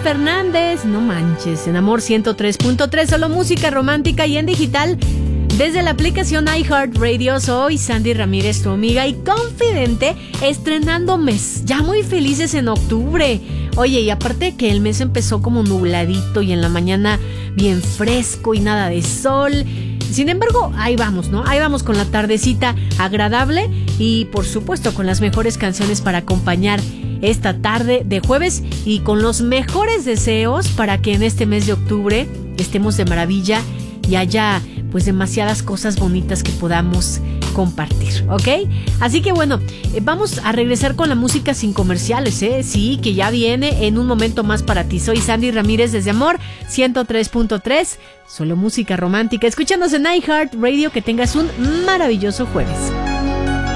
Fernández, no manches, en Amor 103.3, solo música romántica y en digital. Desde la aplicación iHeartRadio, soy Sandy Ramírez, tu amiga y confidente, estrenando mes, ya muy felices en octubre. Oye, y aparte que el mes empezó como nubladito y en la mañana bien fresco y nada de sol. Sin embargo, ahí vamos, ¿no? Ahí vamos con la tardecita agradable y por supuesto con las mejores canciones para acompañar esta tarde de jueves y con los mejores deseos para que en este mes de octubre estemos de maravilla y haya pues demasiadas cosas bonitas que podamos compartir, ¿ok? Así que bueno, vamos a regresar con la música sin comerciales, sí, que ya viene en un momento más para ti. Soy Sandy Ramírez desde Amor 103.3, solo música romántica. Escúchanos en iHeartRadio, que tengas un maravilloso jueves.